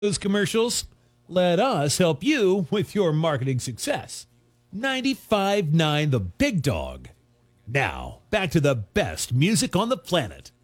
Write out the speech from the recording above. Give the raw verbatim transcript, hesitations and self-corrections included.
Those commercials, let us help you with your marketing success. ninety-five point nine The Big Dog. Now, back to the best music on the planet.